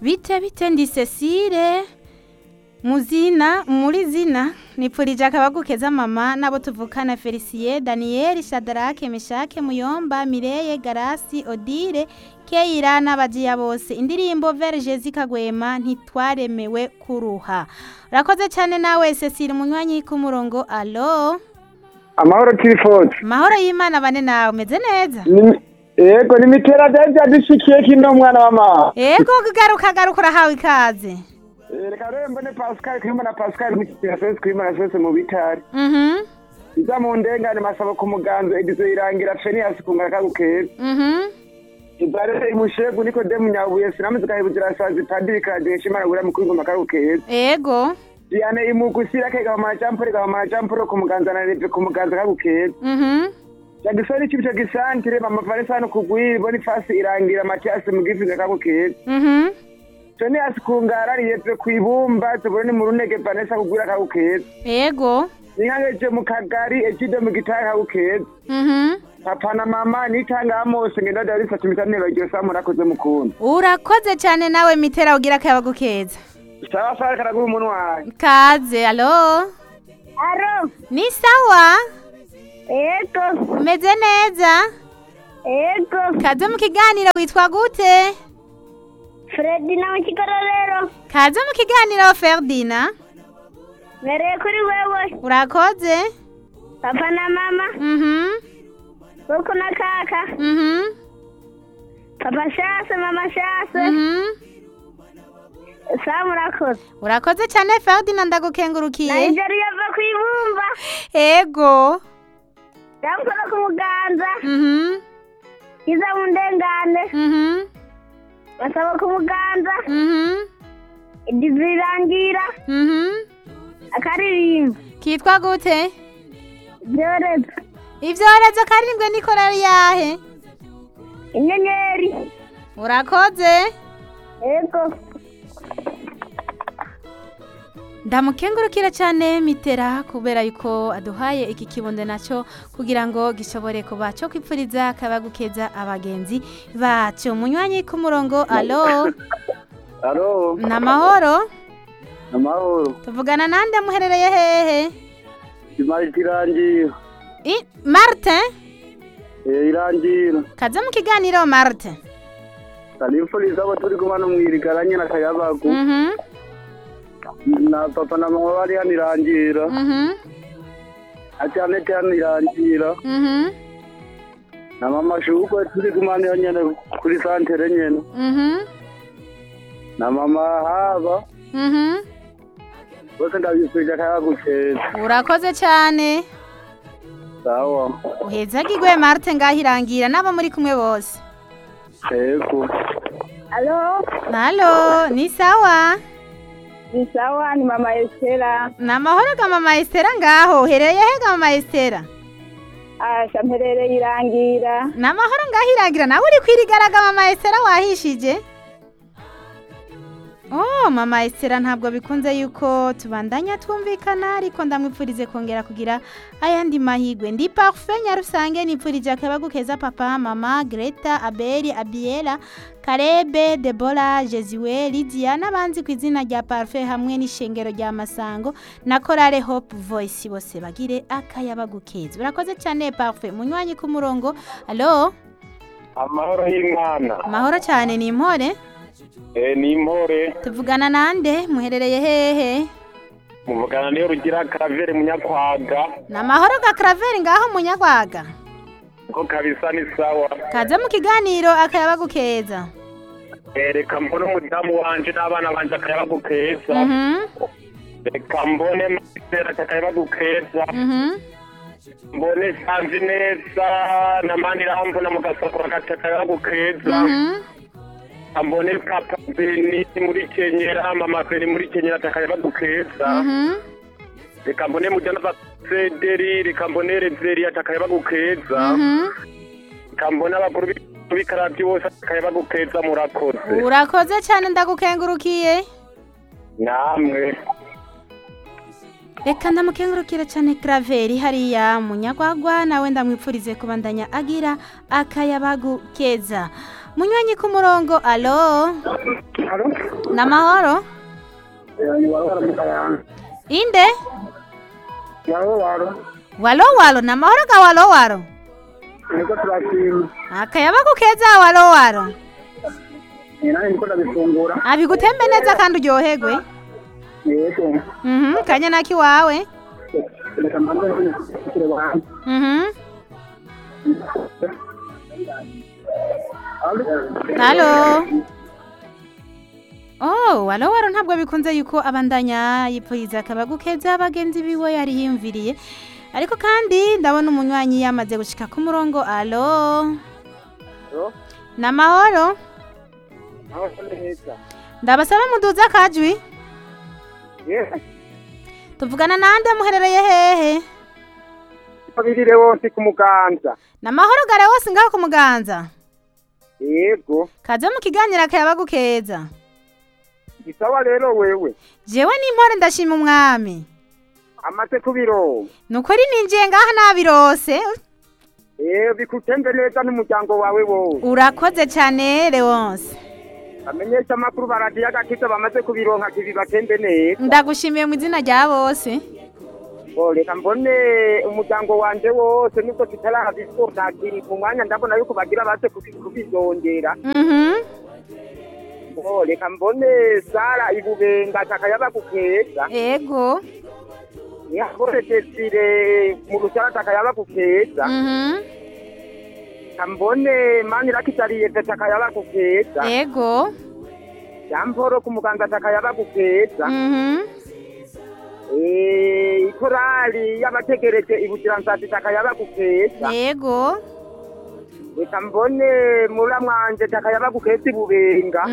bite ndi Cecile muri zina nipfurije akabagukeza mama nabo tuvukana Felicie Daniel Shadrake Meshake Muyomba Mireye Garasi Odile Keira n'abajiya bose indirimbo Verge zikagwema ntitwaremewe kuruha. Urakoze cyane nawe Cecile munywanyi ku murongo. Allo Amahoro Kirifoti. Mahoro y'Imana bane nawe umeze neza? Yego ni mitera daje dushikiye kino mwana wa mama. Yego garuka urahawe ikaze. Reka rero mbone Pascal kwimba na Pascal mukirasese kwimba na sese mu bitari. Iza mu ndengane masaba ku muganzo edizo irangira Fenias kungara kagukeza. Ibare imushegu niko demu nyabuye sinamaze kahibuzira sazi padiri kaje shimara gura mukuru makagukeza. Yego. Diane imugusira kega ma jamporo ku muganza na reve ku muganza kagukeza. Yagisori kibico gisantire mama Vanessa no kugwira Boniface irangira Mathias mugifinga kagukeza. Toni asikungara riyepfe kwibumba tubone mu runege Vanessa kugwira kagukeza. Yego. Ningangeje mu kagari ekido mu gitara kagukeza. Papa na mama nitanga amose ngenda dari fatimitane bagyo samurakoze mukunda. Urakoze cyane nawe mitera ugira kayabagukeza. Sawa sawa karagu umuntu wawe. Kaze allo. Aro. Ni sawa? Ego. Umeze neza? Ego. Kaze mu kiganiro witwa gute? Fredina mu kigarorero. Kaze mu kiganiro Ferdina. Mere kuri wewe. Urakoze? Papa na mama. Boko na kaka. Papa shase mama shase. Samurakoze. Urakoze cyane Ferdina ndagukengurukiye. Nigeria va kwibumba. Ego. Yamukora ku muganza. Iza mu ndengane. Basaba ku muganza. Idizirangira. Akaririmba. Kitwa gute? Ibyorezo. Ibyorezo karindwe nikorera yahe? Inyenyeri. Urakoze? Ego. Ndamukengurukira cyane mitera kubera yuko aduhaye iki kibondo naco kugira ngo gishobore kuba cyo kwipfuriza kabagukeza abagenzi bacu. Munywanyi ku murongo. Allo. Allo. Namahoro. Amahoro. Tuvugana nande muherereye hehe? Irangira. Martin? Irangira. Kaze mu kiganiro Martin. Salifuriza abo turi kumana mwirigaranye na kayabagu. Na papa na mama bari hano Irangira. Acyane cyane Irangira. Na mama shuko turi kumana nyene kuri santere nyene. Na mama haba. Bose ndabifurije akayagukeza. Urakoze cyane. Sawa. Uhezagirwe Martin ngahirangira nabo muri kumwe bose. Yego. Allo. Allo, ni sawa? Ni sawa ni mama Estera. Namahoro ga mama Estera ngaho hereye he ga mama Estera? Shamperere Irangira. Namahoro ngahirangira nawe uri kwirigaraga mama Estera wahishije? Oh mama Estera ntabwo bikunze yuko tubandanya twumvikana ariko ndamwipfurize kongera kugira ayandi mahigwe. Ndi Parfait Nyarusange nipfurije akabagukeza papa mama Greta Abeli Abiela Karebe Debora Jesue Lydia n'abanzi ku izina rya Parfait hamwe n'ishengero rya Masango na Korale Hope Voice bose bagire akayabagukeza. Urakoze cyane Parfait munywanyi ku murongo. Allo. Amahoro y'Imana. Mahoro cyane ni impore. Ni impore. Tuvugana nande muherereye hehe? Muvugana niyo rugira Claver Munyakwaga. Namahoro ga Claver ngaho Munyakwaga. Ko kabisa ni sawa. Kaze mu kiganiro akayabagukeza. Reka mbone umudamu wanje n'abana banje akayabagukeza. Reka mbone Matera akayabagukeza. Mbone sanzi neza na mani rambo na mugasakura akayabagukeza. Ambone papa Beni muri Kenyera mama Beni muri Kenyera akayabagukeza. Reka mbone mujana ba Frederi reka mbone Reveri akayabagukeza. Reka mbone abakuru b'ikarabyi bose akayabagukeza murakoze. Urakoze cyane ndagukengurukiye. Namwe. Reka ndamukengurukira cyane Claver hariya Munyagwagwa nawe ndamwipfurize kubandanya agira akayabagukeza. Munywanyi ku murongo, alo. Alo? Namahoro? Ni waro mu Kayanza. Inde? Waro. Walo, namahoro ga walo. Niko turashima. Akayabagu keza walo. Niko ndabifungura. Abigutembe neza kandi uryoherwe. Yego. Kanya naki wawe? Reka mbanze kure bana. Halo. Oh, walo ntabwo bikunze yuko abandanya yipfuriza akabagu keza abagenzi biwe yari yimviriye. Ariko kandi ndabona umunywanyi yamaze gushika ku murongo. Alo. Namahoro? Ndabasaba muduza kajwi. Tuvugana nande muherereye hehe? Babirire wose ku Muganza. Namahoro gare wose ngaho ku Muganza. Yego. Kaze mu kiganiro akayabagu keza. Isawa rero wewe. Jewe n'impore ndashima umwami. Amaze kubiro. Nukuri ninjiye ngaha nabirose. Bikutembe neza n'umuryango wawe wowe. Urakoze cyane Leonce. Amenyesha makuru baradiye agakiza bamaze kubironka kibi batembe neza. Ndagushimiye mu izina rya bose. Reka mbone umuryango wanje wose niko tutarabisoza ku mwanya ndabona yuko bagira baze kubizongera. Reka mbone Sara Ibubenga takayabagu keza. Yego. Yahore Desire mu Rushara takayabagu keza. Kambone Manira Kitariye takayabagu keza. Yego. Jamporo ku Muganza takayabagu keza. Ikorali y'abategereje ibukiranzati takayabagu keza. Yego. Reka mbone muramwanje takayabagu keza Ibubenga.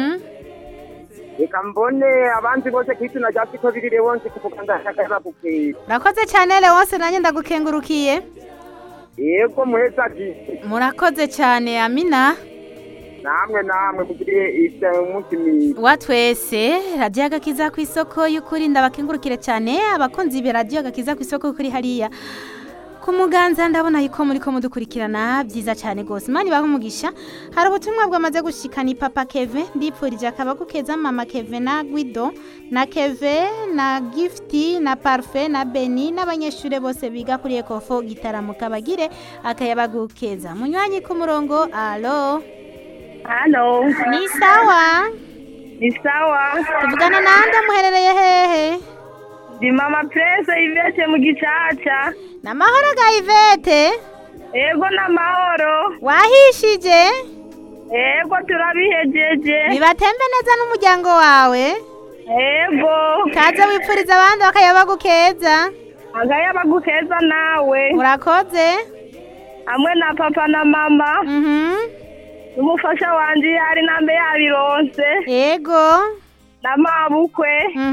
Reka mbone abanzi bose kwituna ryasi ko birire wonse kuvuga takayabagu keza. Urakoze cyane Leonce nanjye ndagukengurukiye. Yego muheza ati. Murakoze cyane Amina. Namwe kugire ise umunsi mwiza. Watwese radio agakiza ku isoko y'ukuri ndabakengurukire cyane abakunzi be radio agakiza ku isoko kuri hariya ku Muganza ndabona yuko muri ko mudukurikirana byiza cyane gose mani bahumugisha. Hari ubutumwa bwamaze gushikana Papa Keve ndipfurije akabagu keza Mama Keve na Guido na Keve na Gifty na Parfait na Beni n'abanyeshure bose biga kuri Ekofo Gitaramo kabagire akayabagu keza. Munywanyi ku murongo. Alo. Halo. Ni sawa? Ni sawa. Tuvugana nande muherereye hehe? Di Mama Prince Ivete mu Gicaca. Namahoro ga Ivete? Ego namahoro. Wahishije? Ego turabihejeje. Bibatembe neza n'umuryango wawe? Ego. Kaze wipfuriza abandi bakayabagu keza. Akayabagu keza nawe. Murakoze. Hamwe na papa na mama. Umufasha wanje yari nambe yabironse. Yego. Na mabukwe.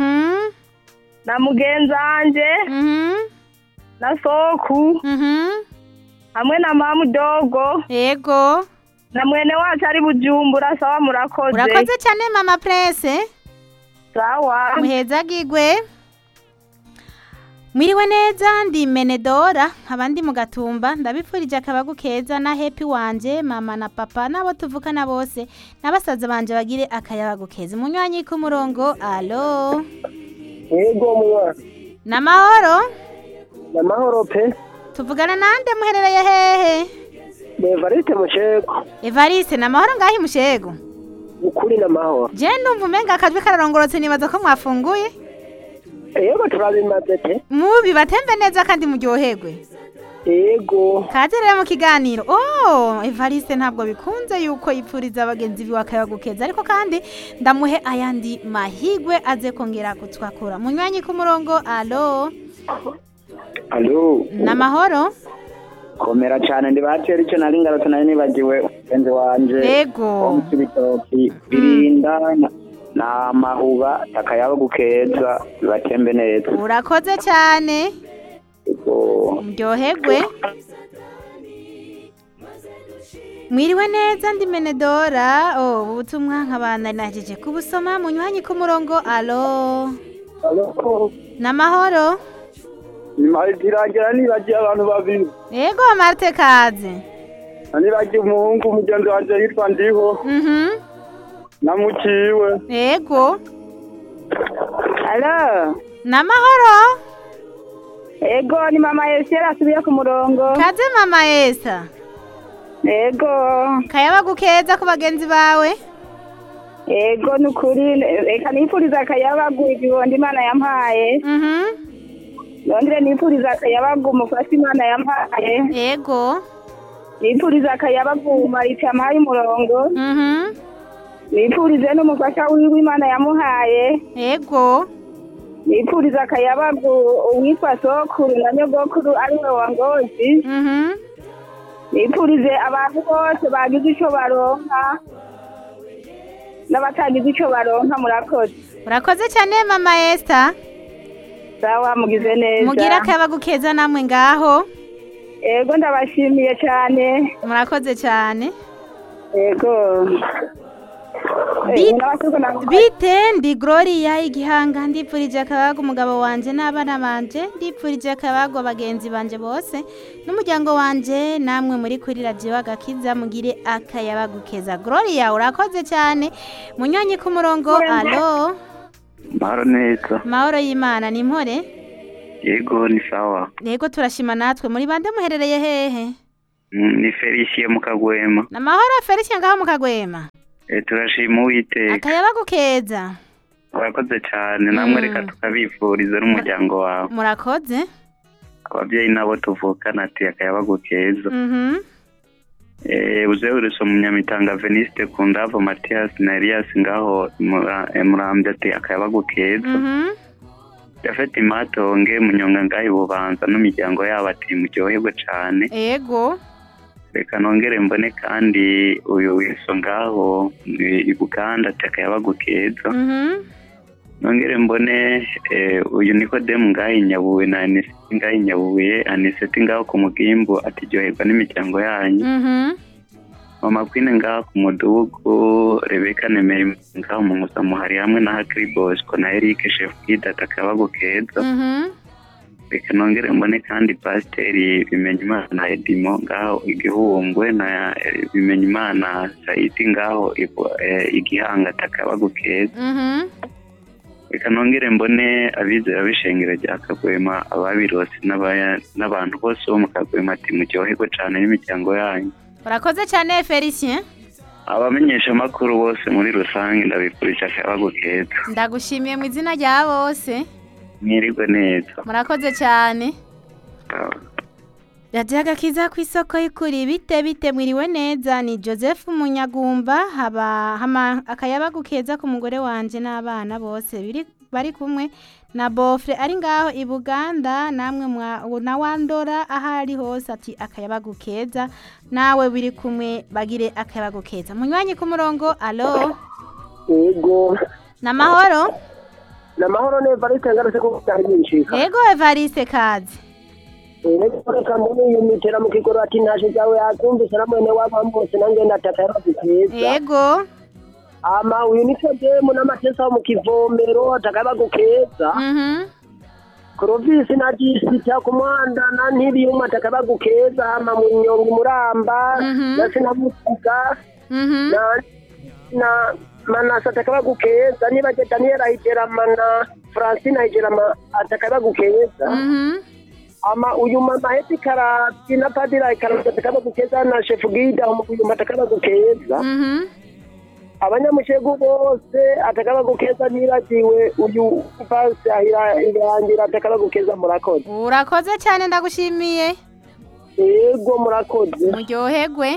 Na mugenzanje. Na soku. Hamwe na mamu dogo. Yego. Na mwene wacu ari Bujumbura. Sawa murakoze. Urakoze cyane Mama Prince. Sawa. Muhezagirwe. Mwiriwe neza ndi Menedora abandi mu Gatumba ndabipfurije akabagu keza na happy wanje mama na papa nabo tuvukana bose nabasaza banje bagire akayabagu keza. Munywanyi ku murongo. Alo. Yego muwa. Namahoro? Namahoro pe. Tuvugana nande muherereye hehe? Evariste Mushego. Evariste namahoro ngahi Mushego? Ukuri namahoro. Je ndumva umenga akajwi kararongorotse nibaza ko mwafunguye. Yego turabimaze te. Mubi batembe neza kandi muryoherwe. Yego. Kaze rero mu kiganiro. Evariste ntabwo bikunze yuko yipfuriza abagenzi biwe akayabagu keza ariko kandi ndamuhe ayandi mahigwe aze kongera kutwakura. Munywanyi ku murongo. Alo. Alo. Namahoro? Komera cyane ndibatera icyo nari ngarutse nari nibagiwe enze wanje. Yego. Omubitoki birinda na mahuba takayabagu keza batembe neza. Urakoze cyane. Yego. Muryoherwe. Mwiriwe neza ndi Menedora. Ubutumwa nk'abana najeje kubusoma munywanyi ku murongo. Alo. Alo. Namahoro? Imari tirangira nibagiye abantu babiri. Yego Marte kaze. Anibagiye umuhungu umugenzi wanje yitwa Ndiho. Namuciwe. Yego. Alo. Namahoro. Ego ni mama Esther asubiye ku murongo. Kaze mama Esther. Ego. Kayabagukeza ku bagenzi bawe. Ego nukuri reka nipuriza akayabagu igihondi Imana yampaye. Nongere nipuriza akayabagu umufasha Imana yampaye. Yego. Nipuriza akayabagu Marita yampaye umurongo. Nipurize n'umufasha wiwe Imana yamuhaye. Yego. Nipuriza akayabagu uwitwa Sokuru na Nyogokuru ariwe wangozi. Nipurize abantu bose bagize ico baronka. N'abatagize ico baronka murakoze. Urakoze cyane mama Esther. Sawa mugize neza. Mugira akabagukeza namwe ngaho. Ego ndabashimiye cyane. Murakoze cyane. Ego. Bite ndi Gloria igihanga ndipfurije akabago umugabo wanje n'abana banje ndipfurije akabago abagenzi banje bose n'umuryango wanje namwe muri kuri radio Agakiza mugire akayabagukeza. Gloria urakoze cyane munywanyi ku murongo. Allo. Mahoro neza. Mahoro y'Imana ni mpore. Yego ni sawa. Yego turashima natwe muri bande muherereye hehe? Ni Felicie mu Kagwema. Na mahoro Felicie ngaho mu Kagwema. Turashima Uwiteka. Akayabagukeza. Urakoze cyane namwe reka tukabifuriza n'umuryango wawe. Murakoze. Ababyeyi nabo tuvukana ati akayabagukeza. Uzeuriso Munyamitanga Veniste Kundavo Mathias na Elias ngaho Murambya ati akayabagukeza. Yafite imatonge munyonga ngahi bubanza n'umuryango yabo ati muryoherwe cyane. Yego. Reka nongere mbone kandi uyu wiso ngaho i Buganda ati akayabagukeza. Nongere mbone uyu Nikodemu ngahi Nyabuye na Aniseti ngahi Nyabuye, Aniseti ngaho ku Mugimbo ati ryoherwa n'imiryango yanyu. Mama Queen ngaho ku Mudugudu, Rebecca Nemeri ngaho mu Musamuhari hamwe na Hakiri Bosco na Eric Chef Kid ati akayabagukeza. Reka nongere mbone kandi Pasiteri Bimenyimana Edimo ngaho Igihungwe na Bimenyimana Saidi ngaho Igihanga atakabagukeza. Reka nongere mbone abizera bishengero rya Kagwema ababirose n'abantu bose bo mu Kagwema ati muryoherwe cyane n'imiryango yanyu. Urakoze cyane Felicien. Abamenyesha makuru bose muri rusange ndabifurije akabagukeza. Ndagushimiye mu izina rya bose. Mwirigwe neza. Murakoze cyane. Radio Agakiza ku isoko y'ukuri bite mwiriwe neza ni Joseph Munyagumba hama akayabagukeza ku mugore wanje n'abana bose bari kumwe na Bofre ari ngaho i Buganda namwe na Wandora ahari hose ati akayabagukeza nawe biri kumwe bagire akayabagukeza. Munywanyi ku murongo. Allo. Yego. Namahoro. Namahoro ne Evariste ngarutse ko cyanyinshika. Yego Evariste kazi. Reka mbone yumitera mu kigoro ati ntaje zawe yakumvise namwene wabambose nange ndatakayabagukeza. Yego. Ama uyu Nikodemu n'amatesa mu kivomero atakabagukeza. Krovisi na disita kumwanda na ntibiyuma atakabagukeza ama munyongo muramba nase namusiga na Manasa atakabagukeza niba Daniel ayigera mana Francine ayigera atakabagukeza. Ama uyu mama heti karati na padira ikarati atakabagukeza na chef Gida uyu atakabagukeza. Abanyamushegu bose atakabagukeza niragiwe uyu pasi irangira atakabagukeza. Murakoze. Urakoze cyane ndagushimiye. Yego murakoze. Muryoherwe.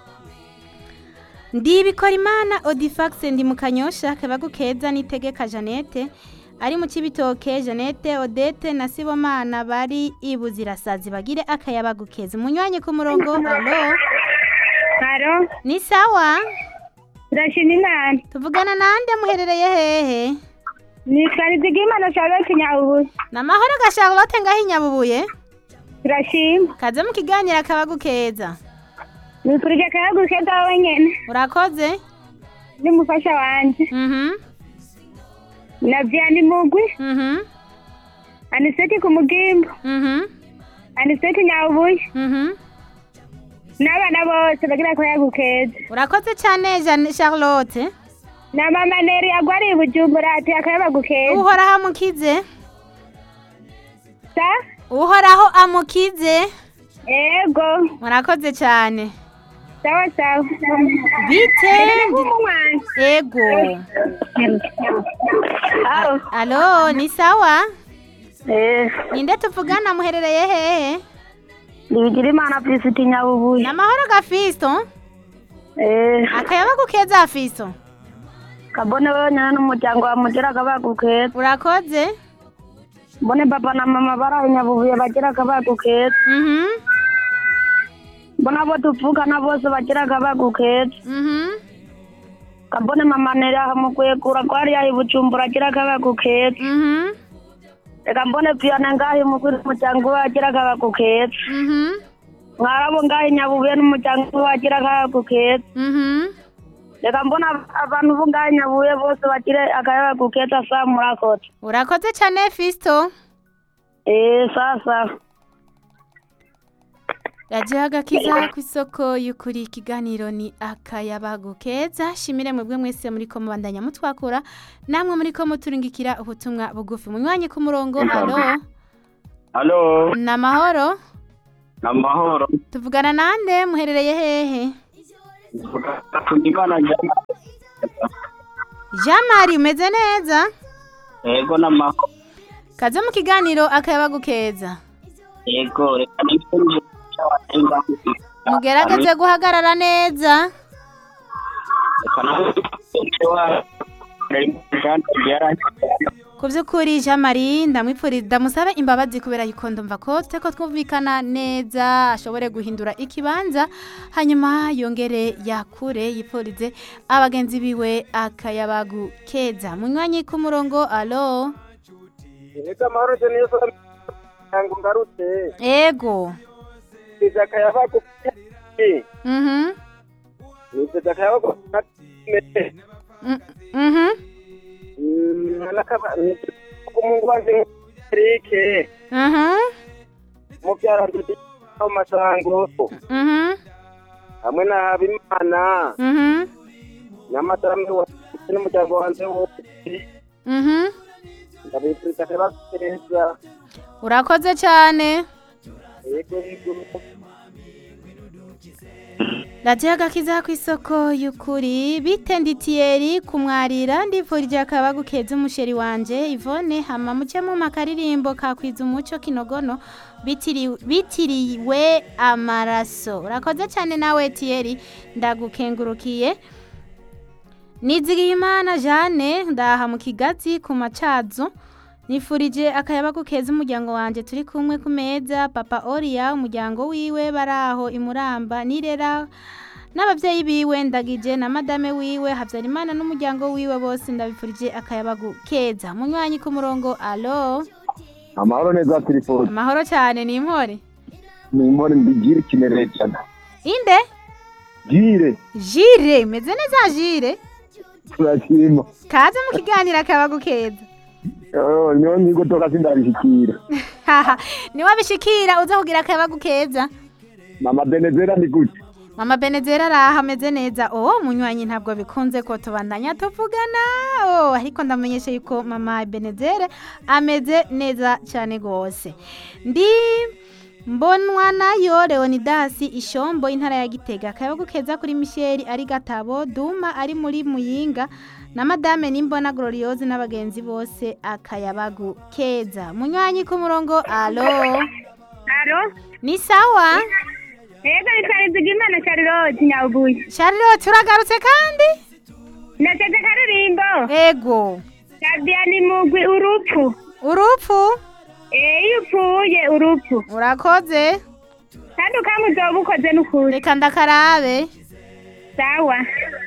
Ndibikora Imana Odifax ndi mu Kanyosha kabagukeza nitegeka Janete ari mu Kibitoke. Janete Odette na Sibomana bari ibuzirasazi bagire akayabagukeza. Munywanyi ku murongo. Allo. Haro. Ni sawa? Ndashima Imana. Tuvugana nande muherereye hehe? Ni Karizigimana Charlotte Nyabubuye. Na mahoro ga Charlotte ngahi Nyabubuye? Ndashima. Kaze mu kiganiro akabagukeza. Nifurije akayabagukeza wenyene. Urakoze. Ni mufasha wanje. Na Vianney Mugwi. Aniseti ku Mugimbo. Aniseti Nyabubuye. n'abana bose bagira akayabagu keza. urakoze cyane Jeanne Charlotte Na mama Neri agwari Bujumbura ati akayabagu keza. uhoraho amukize Sa? uhoraho amukize Ego. murakoze cyane Sawa sawa. bite ego Aho. alo ni sawa ninde tuvugana muherereye hehe Nibigira Imana Felicite Nyabubuye. n'amahoro gafisto akayabagu keza fisto Kabone wewe n'umuryango wa mugira akayabagu keza. urakoze Mbone papa na mama baraho Nyabubuye bagira akayabagu keza. Mbona abo tuvugana bose bagira akayabagu keza. Kabone mama Neri ahamukuyekura ko hariya i Bujumbura agira akayabagu keza. Reka mbone Vianney ngaho umukuru w'umuryango we agira akayabagu keza. Mwarabo ngaho Nyabubuye n'umuryango we agira akayabagu keza. Reka mbona abantu bo ngaho Nyabubuye bose bagira akayabagu keza saa murakoze. urakoze cyane fisto Sasa. radiyo agakiza ku isoko y'ukuri ikiganiro ni akayabagu keza shimire mwebwe mwese muri ko mubandanya mutwakura namwe muri ko muturungikira ubutumwa bugufi munywanyi ku murongo Halo. n'amahoro Namahoro. tuvugana nande muherereye hehe Tugimana jama. Jean Marie umeze neza Ego namahoro. kaze mu kiganiro akayabagu keza Ego reka nifuje mugerageze guhagarara neza ku by'ukuri Jean Marie ndamusabe imbabazi kubera yuko ndumva ko tuteko twumvikana neza ashobore guhindura ikibanza hanyuma yongere yakure yipfurize abagenzi biwe akayabagu keza munywanyi ku murongo alo Ego amahoro cyane yose ngo ngarutse. ego Biza akayabagu. Biza akayabagu. Nakaba kumungu wanze Erike. Mubyara ndi amasango. Hamwe na Habimana. N'amataramu wa n'umuryango wanze wose. Ndabifurije akayabagu keza. urakoze cyane radiyo agakiza ku isoko y'ukuri bitenditiyeri kumwarira ndifurije akayabagu keza umusheri wanje Yvonne hama muce mu makaririmbo kakwiza umuco kinogono bitiriwe amaraso urakoze cyane nawe Thierry ndagukengurukiye Nizigiyimana Jeanne ndaha mu Kigazi ku macazo nifurije akayabagu keza umuryango wanje turi kumwe ku meza papa Oria umuryango wiwe baraho imuramba nirera n'abavyeyi biwe ndagije na madame wiwe Havyarimana n'umuryango wiwe bose ndabifurije akayabagu keza munywanyi ku murongo alo Amahoro neza telefone. amahoro cyane ni impore Mbigire kimereye cyane. inde Jire meze neza Jire Turashima. kaze mu kiganiro akayabagu keza Niyo nyigo toka sindabishikira. niwe bishikira uza kugira akayabagu keza Mama Benezera ni gute? Mama Benezera araha ameze neza munywanyi ntabwo bikunze ko tubandanya tuvugana ariko ndamenyesha yuko Mama Benezera ameze neza cyane gose ndi mbonwa nayo Leonidas Ishombo intara ya Gitega akayabagu keza kuri Michel ari Gatabo Duma ari muri Muyinga na madame nimbona Gloriose n'abagenzi bose akayabagu keza munywanyi ku murongo alo ni sawa Ego Nizigiyimana Charlotte Nyabubuye. Charlotte uragarutse kandi Nateze karirimbo. ego Kabyani mugwi urupfu. Iyo upfuye urupfu. urakoze Kandi ukamuzoba ukoze n'ukuri. reka ndakarabe Sawa.